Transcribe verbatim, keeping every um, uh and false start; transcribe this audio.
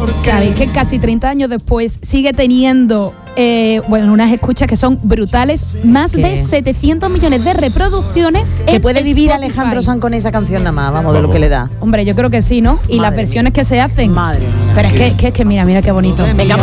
Sabéis que casi treinta años después sigue teniendo eh, bueno, unas escuchas que son brutales, más ¿Qué? de setecientos millones de reproducciones. Que puede vivir Spotify. Alejandro Sanz con esa canción nada más, vamos, de lo que le da. Hombre, yo creo que sí, ¿no? Y Madre las versiones mía. que se hacen. Madre mía. Pero es que, que, es que mira, mira qué bonito. Venga,